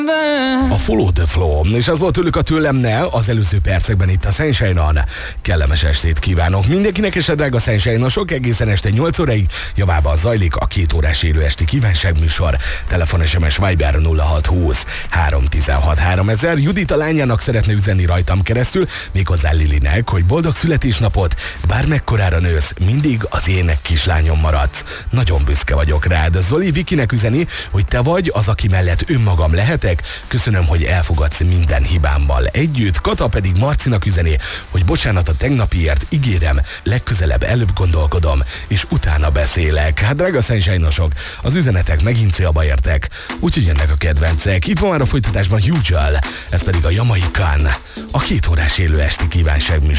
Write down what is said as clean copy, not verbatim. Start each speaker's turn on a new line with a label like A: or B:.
A: A Follow the Flow, és az volt tőlük a tőlem ne az előző percekben itt a Sunshine-on. Kellemes estét kívánok mindenkinek, és a drága Sunshine-osok egészen este 8 óráig javában zajlik a 2 órás élő esti kívánságműsor. Telefon, SMS, Viber 0620 316 3000. Judit a lányának szeretne üzenni rajtam keresztül, méghozzá Lilinek, hogy boldog születésnapot, bármekkorára nősz, mindig az én kislányom maradsz. Nagyon büszke vagyok rád. Zoli Vikinek üzeni, hogy te vagy az, aki mellett önmagam lehetek. Köszönöm, hogy elfogadsz minden hibámmal együtt. Kata pedig Marcinak üzeni, hogy bocsánat a tegnapiért, ígérem, legközelebb előbb gondolkodom, és utána beszélek. Hát drága Sunshine-osok, az üzenetek megint célba értek, úgyhogy jönnek a kedvencek. Itt van már a folytatásban Usual, ez pedig a Jamaican, a 2 órás élő esti kívánságműsor.